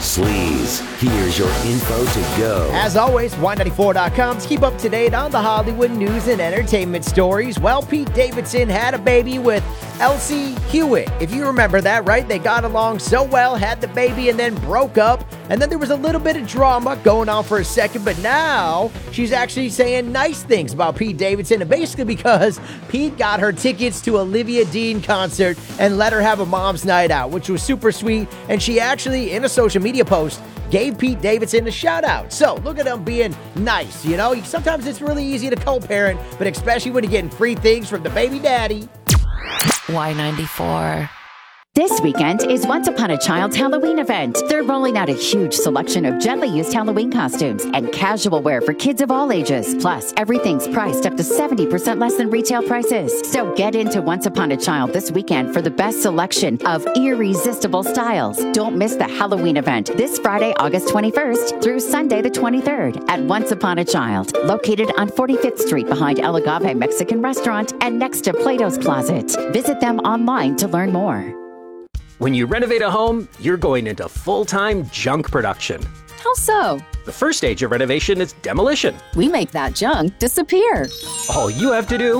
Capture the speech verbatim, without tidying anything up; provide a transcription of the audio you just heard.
Sleaze, here's your info to go. As always, Y ninety-four dot com to keep up to date on the Hollywood news and entertainment stories. Well, Pete Davidson had a baby with Elsie Hewitt. If you remember that, right? They got along so well, had the baby, and then broke up. And then there was a little bit of drama going on for a second, but now she's actually saying nice things about Pete Davidson, and basically because Pete got her tickets to Olivia Dean concert and let her have a mom's night out, which was super sweet. And she actually, in a social media post, gave Pete Davidson a shout out. So look at him being nice, you know? Sometimes it's really easy to co-parent, but especially when you're getting free things from the baby daddy. Y ninety-four. This weekend is Once Upon a Child's Halloween event. They're rolling out a huge selection of gently used Halloween costumes and casual wear for kids of all ages. Plus, everything's priced up to seventy percent less than retail prices. So get into Once Upon a Child this weekend for the best selection of irresistible styles. Don't miss the Halloween event this Friday, August twenty-first through Sunday the twenty-third at Once Upon a Child, located on forty-fifth Street behind El Agave Mexican Restaurant and next to Plato's Closet. Visit them online to learn more. When you renovate a home, you're going into full-time junk production. How so? The first stage of renovation is demolition. We make that junk disappear. All you have to do